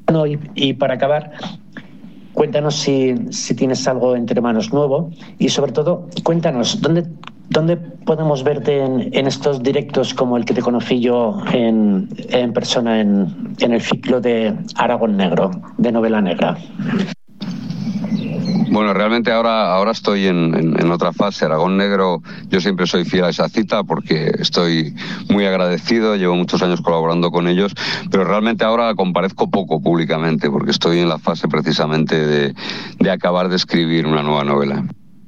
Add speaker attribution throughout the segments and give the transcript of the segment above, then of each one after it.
Speaker 1: No, y para acabar, cuéntanos si tienes algo entre manos nuevo y sobre todo cuéntanos dónde podemos verte en estos directos como el que te conocí yo en persona en el ciclo de Aragón Negro, de novela negra.
Speaker 2: Bueno, realmente ahora estoy en otra fase. Aragón Negro, yo siempre soy fiel a esa cita porque estoy muy agradecido, llevo muchos años colaborando con ellos, pero realmente ahora comparezco poco públicamente porque estoy en la fase precisamente de acabar de escribir una nueva novela.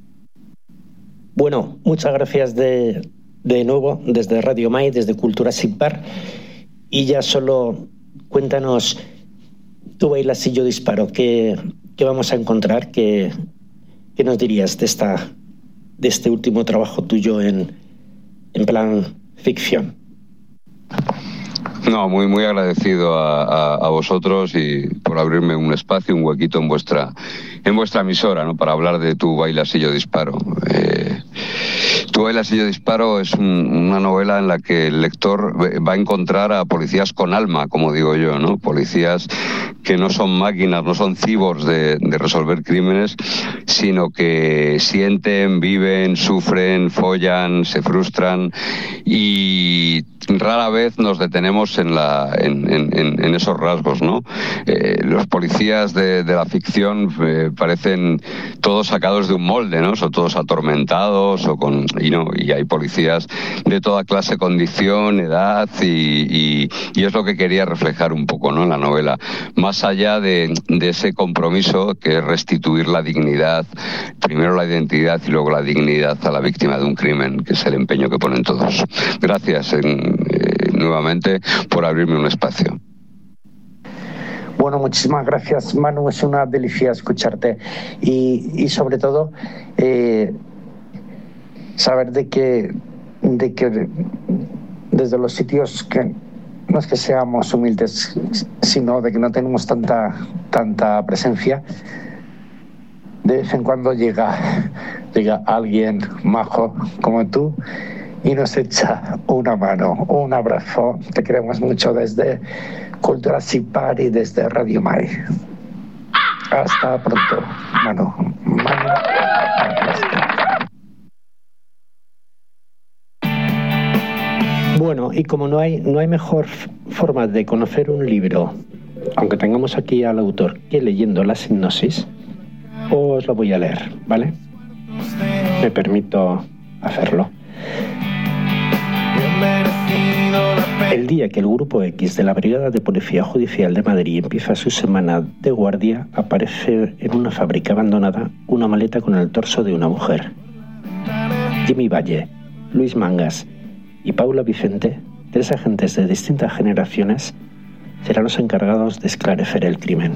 Speaker 1: Bueno, muchas gracias de nuevo desde Radio Mai, desde Cultura Sigbar, y ya solo cuéntanos, tú bailas y yo disparo, ¿qué vamos a encontrar? ¿Qué nos dirías de este último trabajo tuyo en plan ficción?
Speaker 2: No, muy agradecido a vosotros y por abrirme un espacio, un huequito en vuestra emisora, ¿no? Para hablar de Tú bailas y yo disparo. Tú bailas y yo disparo es una novela en la que el lector va a encontrar a policías con alma, como digo yo, ¿no? Policías que no son máquinas, no son cyborgs de resolver crímenes, sino que sienten, viven, sufren, follan, se frustran y rara vez nos detenemos en esos rasgos, ¿no? Los policías de la ficción parecen todos sacados de un molde, ¿no? Son todos atormentados y hay policías de toda clase, condición, edad y es lo que quería reflejar un poco, ¿no? En la novela. Más allá de ese compromiso que es restituir la dignidad, primero la identidad y luego la dignidad a la víctima de un crimen, que es el empeño que ponen todos. Gracias nuevamente por abrirme un espacio.
Speaker 1: Bueno, muchísimas gracias, Manu. Es una delicia escucharte y sobre todo saber de que desde los sitios que no es que seamos humildes, sino de que no tenemos tanta presencia, de vez en cuando llega alguien majo como tú y nos echa una mano, un abrazo. Te queremos mucho desde Cultura Sigbar y desde Radio Mai. Hasta pronto, Manu. Bueno, y como no hay mejor forma de conocer un libro, aunque tengamos aquí al autor, que leyendo la sinopsis, os lo voy a leer, ¿vale? Me permito hacerlo. El día que el Grupo X de la Brigada de Policía Judicial de Madrid empieza su semana de guardia, aparece en una fábrica abandonada una maleta con el torso de una mujer. Jimmy Valle, Luis Mangas y Paula Vicente, 3 agentes de distintas generaciones, serán los encargados de esclarecer el crimen.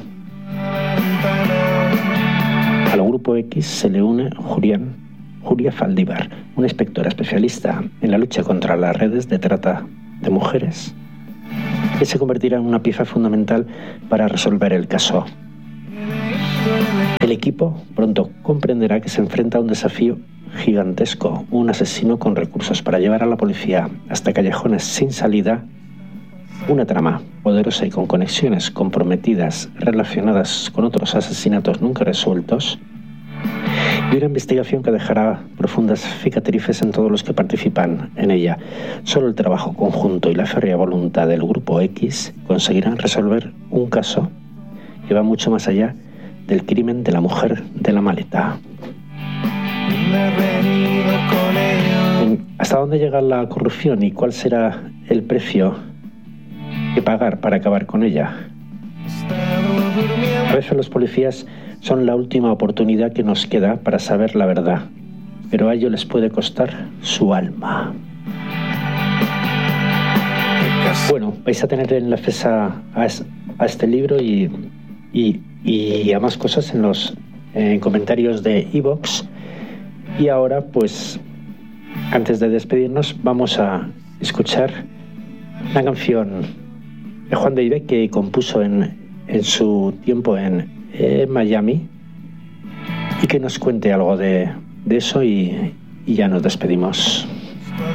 Speaker 1: Al Grupo X se le une Julia Faldívar, una inspectora especialista en la lucha contra las redes de trata de mujeres, que se convertirá en una pieza fundamental para resolver el caso. El equipo pronto comprenderá que se enfrenta a un desafío gigantesco, un asesino con recursos para llevar a la policía hasta callejones sin salida, una trama poderosa y con conexiones comprometidas relacionadas con otros asesinatos nunca resueltos, y una investigación que dejará profundas cicatrices en todos los que participan en ella. Solo el trabajo conjunto y la férrea voluntad del Grupo X conseguirán resolver un caso que va mucho más allá del crimen de la mujer de la maleta. ¿Hasta dónde llega la corrupción y cuál será el precio que pagar para acabar con ella? A veces los policías son la última oportunidad que nos queda para saber la verdad, pero a ellos les puede costar su alma. Bueno, vais a tener enlaces a este libro y a más cosas en los comentarios de iVoox. Y ahora, pues, antes de despedirnos, vamos a escuchar una canción de Juan de Ibe que compuso en su tiempo en Miami y que nos cuente algo de eso y ya nos despedimos.